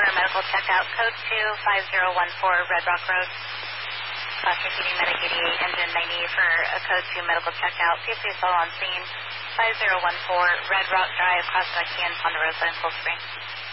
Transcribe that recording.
for a medical checkout. Code 25014 Red Rock Road. Plastic heating, Medic 88, engine 90 for a code 2 medical checkout. PC all on scene. 5014 Red Rock Drive, Costa Mesa, Ponderosa, and Cold Spring.